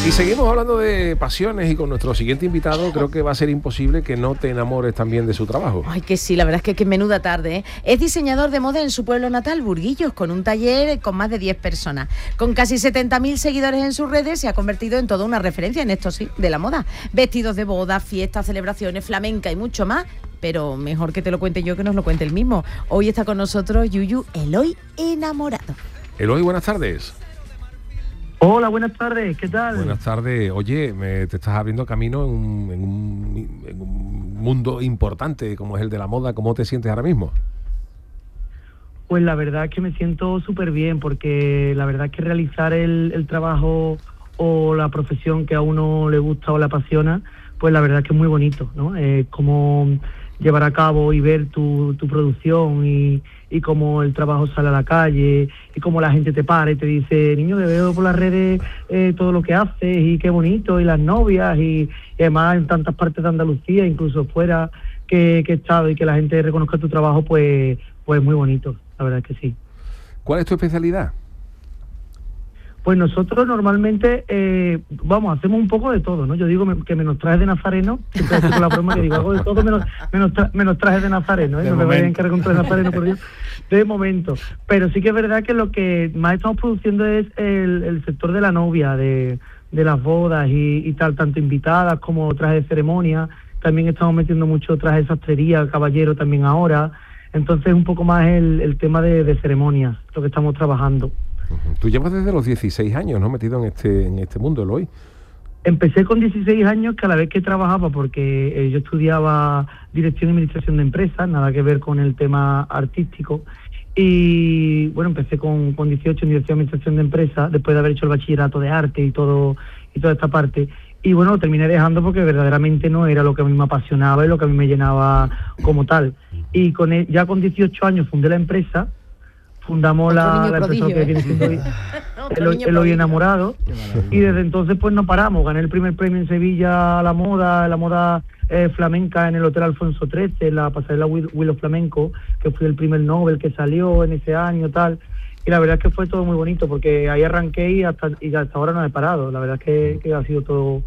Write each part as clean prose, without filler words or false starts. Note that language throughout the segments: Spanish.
Si seguimos hablando de pasiones y con nuestro siguiente invitado, creo que va a ser imposible que no te enamores también de su trabajo. Ay, que sí, la verdad es que menuda tarde, ¿eh? Es diseñador de moda en su pueblo natal, Burguillos, con un taller con más de 10 personas. Con casi 70.000 seguidores en sus redes, se ha convertido en toda una referencia en esto, sí, de la moda. Vestidos de boda, fiestas, celebraciones, flamenca y mucho más. Pero mejor que te lo cuente yo que nos lo cuente él mismo. Hoy está con nosotros Yuyu Eloy enamorado. Eloy, buenas tardes. Hola, buenas tardes, ¿qué tal? Buenas tardes. Oye, te estás abriendo camino en un mundo importante como es el de la moda. ¿Cómo te sientes ahora mismo? Pues la verdad es que me siento súper bien, porque la verdad es que realizar el trabajo o la profesión que a uno le gusta o le apasiona, pues la verdad es que es muy bonito, ¿no? Como llevar a cabo y ver tu producción y cómo el trabajo sale a la calle y cómo la gente te para y te dice, niño, te veo por las redes todo lo que haces y qué bonito, y las novias y además en tantas partes de Andalucía, incluso fuera que he estado, y que la gente reconozca tu trabajo, pues muy bonito, la verdad es que sí. ¿Cuál es tu especialidad? Pues nosotros normalmente, hacemos un poco de todo, ¿no? Yo digo que menos trajes de nazareno, siempre estoy con la broma que digo, hago de todo menos trajes de nazareno, ¿eh? No me vayan a encargar un traje de nazareno, por Dios, de momento. Pero sí que es verdad que lo que más estamos produciendo es el sector de la novia, de las bodas y tal, tanto invitadas como trajes de ceremonia. También estamos metiendo mucho trajes de sastrería, caballero también ahora. Entonces un poco más el tema de ceremonias, lo que estamos trabajando. Tú llevas desde los 16 años, ¿no?, metido en este mundo, Eloy. Empecé con 16 años, que a la vez que trabajaba, porque yo estudiaba Dirección y Administración de Empresas, nada que ver con el tema artístico, y bueno, empecé con 18 en Dirección y Administración de Empresas, después de haber hecho el bachillerato de arte y toda esta parte, y bueno, lo terminé dejando porque verdaderamente no era lo que a mí me apasionaba y lo que a mí me llenaba como tal. Y ya con 18 años fundé la empresa. Fundamos la empresa que viene siendo Eloy enamorado, y desde entonces pues no paramos. Gané el primer premio en Sevilla a la moda flamenca en el Hotel Alfonso XIII, la pasarela Willow Flamenco, que fue el primer Nobel que salió en ese año, tal. Y la verdad es que fue todo muy bonito, porque ahí arranqué y hasta ahora no he parado. La verdad es que ha sido todo.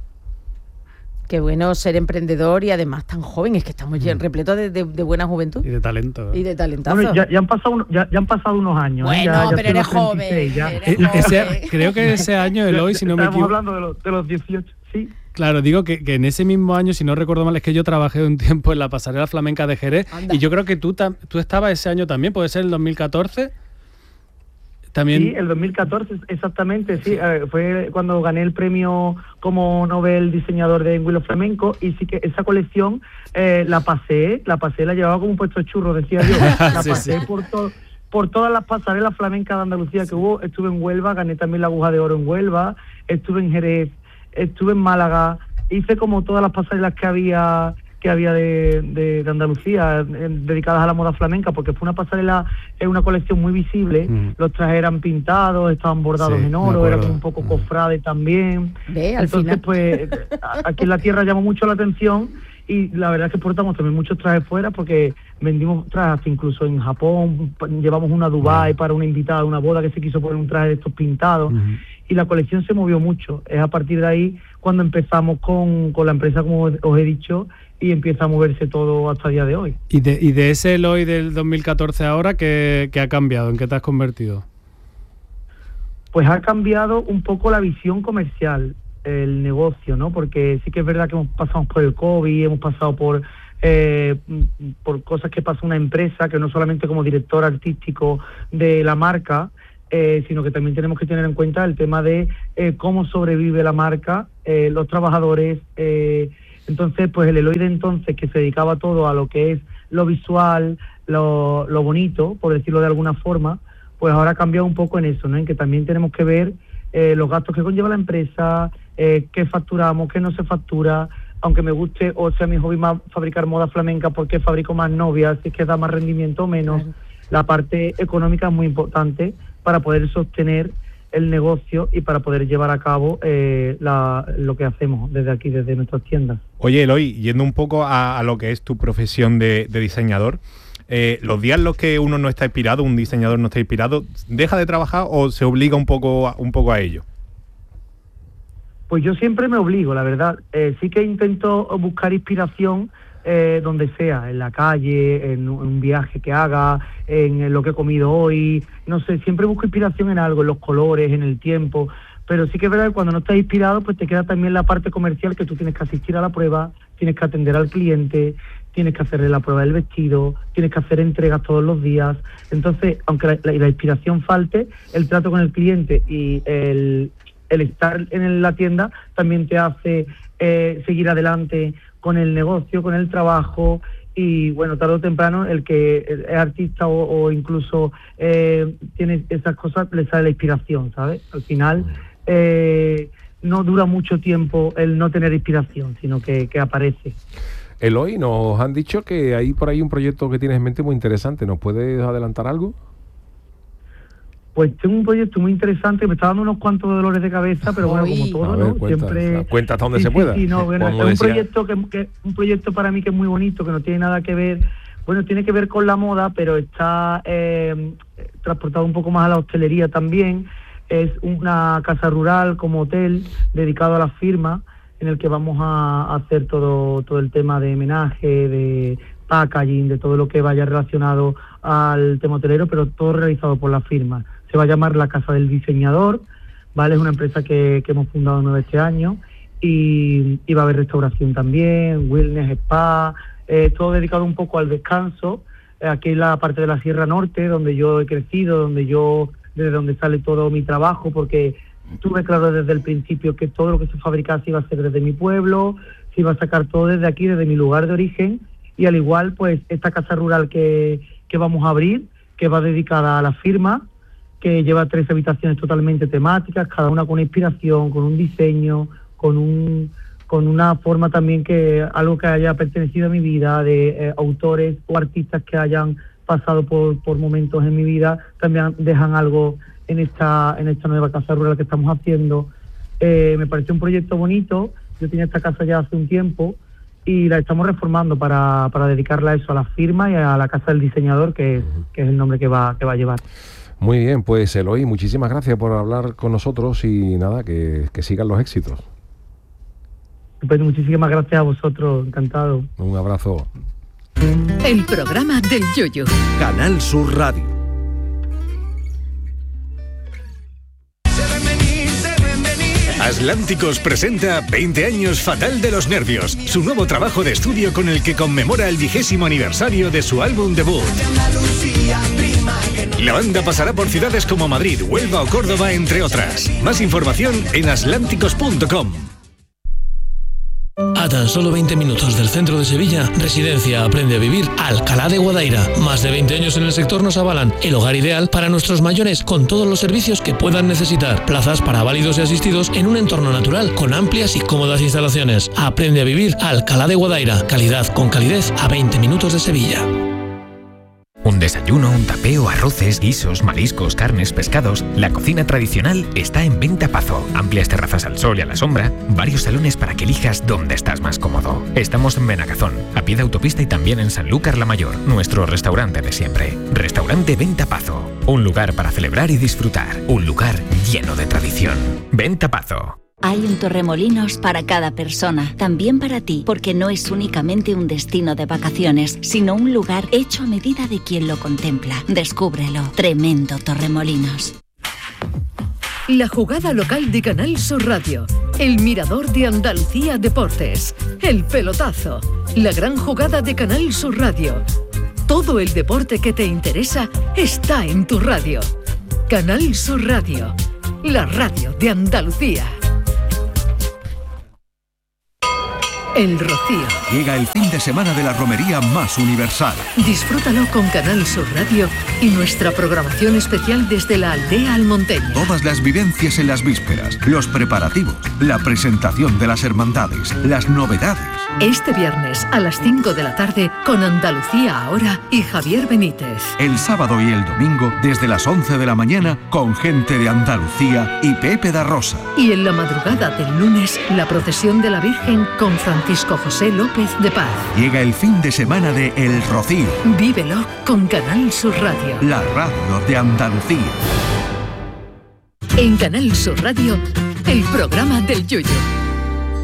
Qué bueno ser emprendedor y además tan joven, es que estamos repletos de buena juventud. Y de talento. Y de talentazo. Bueno, ya han pasado unos años. Bueno, ya pero eres 36, joven. Creo que ese año, Eloy, si no me equivoco... Estamos hablando de los 18, sí. Claro, digo que en ese mismo año, si no recuerdo mal, es que yo trabajé un tiempo en la pasarela flamenca de Jerez. Anda. Y yo creo que tú estabas ese año también, ¿puede ser el 2014? También... Sí, el 2014, exactamente, sí. Fue cuando gané el premio como Nobel diseñador de Willow Flamenco, y sí que esa colección la pasé, la llevaba como un puesto de churro, decía yo. La pasé por todas las pasarelas flamencas de Andalucía que hubo. Estuve en Huelva, gané también la Aguja de Oro en Huelva, estuve en Jerez, estuve en Málaga, hice como todas las pasarelas que había de Andalucía dedicadas a la moda flamenca, porque fue una pasarela, una colección muy visible. Los trajes eran pintados, estaban bordados en oro, era como un poco cofrade también. Entonces pues aquí en la tierra llamó mucho la atención, y la verdad es que exportamos también muchos trajes fuera, porque vendimos trajes hasta incluso en Japón. Llevamos una a Dubái para una invitada de una boda que se quiso poner un traje de estos pintados, y la colección se movió mucho. Es a partir de ahí cuando empezamos con la empresa, como os he dicho, y empieza a moverse todo hasta el día de hoy. ¿Y de ese Eloy del 2014 ahora, qué ha cambiado? ¿En qué te has convertido? Pues ha cambiado un poco la visión comercial, el negocio, ¿no? Porque sí que es verdad que hemos pasado por el COVID, hemos pasado por cosas que pasa una empresa, que no solamente como director artístico de la marca, sino que también tenemos que tener en cuenta el tema de cómo sobrevive la marca, los trabajadores. Entonces, pues el Eloy de entonces, que se dedicaba todo a lo que es lo visual, lo bonito, por decirlo de alguna forma, pues ahora ha cambiado un poco en eso, ¿no? En que también tenemos que ver los gastos que conlleva la empresa, qué facturamos, qué no se factura. Aunque me guste o sea mi hobby más fabricar moda flamenca, porque fabrico más novias, si es que da más rendimiento o menos. Claro. La parte económica es muy importante para poder sostener el negocio y para poder llevar a cabo lo que hacemos desde aquí, desde nuestras tiendas. Oye, Eloy, yendo un poco a lo que es tu profesión de diseñador, los días en los que uno no está inspirado, un diseñador no está inspirado, ¿deja de trabajar o se obliga un poco a ello? Pues yo siempre me obligo, la verdad. Sí que intento buscar inspiración donde sea, en la calle, en un viaje que haga, en lo que he comido hoy, no sé, siempre busco inspiración en algo, en los colores, en el tiempo, pero sí que es verdad que cuando no estás inspirado, pues te queda también la parte comercial, que tú tienes que asistir a la prueba, tienes que atender al cliente, tienes que hacerle la prueba del vestido, tienes que hacer entregas todos los días. Entonces, aunque la inspiración falte, el trato con el cliente y el estar en la tienda también te hace seguir adelante con el negocio, con el trabajo, y bueno, tarde o temprano el que es artista o incluso tiene esas cosas, le sale la inspiración, ¿sabes? Al final no dura mucho tiempo el no tener inspiración, sino que aparece. Eloy, nos han dicho que hay por ahí un proyecto que tienes en mente muy interesante. ¿Nos puedes adelantar algo? Pues tengo un proyecto muy interesante, me está dando unos cuantos dolores de cabeza, pero bueno, como todo, ver, ¿no? Siempre cuenta hasta donde se pueda. Sí, no, bueno, es un proyecto para mí que es muy bonito, que no tiene nada que ver, bueno, tiene que ver con la moda, pero está transportado un poco más a la hostelería también. Es una casa rural como hotel dedicado a las firmas, en el que vamos a hacer todo el tema de homenaje, de packaging, de todo lo que vaya relacionado al tema hotelero, pero todo realizado por la firma. Se va a llamar La Casa del Diseñador, ¿vale? Es una empresa que hemos fundado nuevo este año, y va a haber restauración también, wellness, spa, todo dedicado un poco al descanso. Aquí en la parte de la Sierra Norte, donde yo he crecido, desde donde sale todo mi trabajo, porque tuve claro desde el principio que todo lo que se fabricase iba a ser desde mi pueblo, se iba a sacar todo desde aquí, desde mi lugar de origen, y al igual, pues, esta casa rural que vamos a abrir, que va dedicada a la firma, que lleva 3 habitaciones totalmente temáticas, cada una con una inspiración, con un diseño, con una forma también, que algo que haya pertenecido a mi vida, de autores o artistas que hayan pasado por momentos en mi vida, también dejan algo en esta nueva casa rural que estamos haciendo. Me pareció un proyecto bonito. Yo tenía esta casa ya hace un tiempo y la estamos reformando para dedicarla a eso, a la firma y a la Casa del Diseñador, que es el nombre que va a llevar. Muy bien, pues Eloy, muchísimas gracias por hablar con nosotros y nada, que sigan los éxitos. Pues muchísimas gracias a vosotros, encantado. Un abrazo. El programa del Yoyo. Canal Sur Radio. Atlánticos presenta 20 años Fatal de los Nervios, su nuevo trabajo de estudio con el que conmemora el 20º aniversario de su álbum debut. La banda pasará por ciudades como Madrid, Huelva o Córdoba, entre otras. Más información en atlánticos.com. A tan solo 20 minutos del centro de Sevilla, Residencia Aprende a Vivir Alcalá de Guadaira. Más de 20 años en el sector nos avalan el hogar ideal para nuestros mayores, con todos los servicios que puedan necesitar. Plazas para válidos y asistidos en un entorno natural, con amplias y cómodas instalaciones. Aprende a Vivir Alcalá de Guadaira. Calidad con calidez a 20 minutos de Sevilla. Un desayuno, un tapeo, arroces, guisos, mariscos, carnes, pescados. La cocina tradicional está en Venta Pazo. Amplias terrazas al sol y a la sombra. Varios salones para que elijas dónde estás más cómodo. Estamos en Benagazón, a pie de autopista, y también en Sanlúcar la Mayor, nuestro restaurante de siempre. Restaurante Venta Pazo. Un lugar para celebrar y disfrutar. Un lugar lleno de tradición. Venta Pazo. Hay un Torremolinos para cada persona, también para ti, porque no es únicamente un destino de vacaciones, sino un lugar hecho a medida de quien lo contempla. Descúbrelo. Tremendo Torremolinos. La jugada local de Canal Sur Radio, el mirador de Andalucía Deportes, el pelotazo, la gran jugada de Canal Sur Radio. Todo el deporte que te interesa está en tu radio. Canal Sur Radio, la radio de Andalucía. El Rocío. Llega el fin de semana de la romería más universal. Disfrútalo con Canal Sur Radio y nuestra programación especial desde la aldea almonteña. Todas las vivencias en las vísperas, los preparativos, la presentación de las hermandades, las novedades. Este viernes a las 5 de la tarde con Andalucía Ahora y Javier Benítez. El sábado y el domingo desde las 11 de la mañana con gente de Andalucía y Pepe da Rosa. Y en la madrugada del lunes, la procesión de la Virgen con Francisco José López de Paz. Llega el fin de semana de El Rocío. Vívelo con Canal Sur Radio. La radio de Andalucía. En Canal Sur Radio, el programa del Yuyu.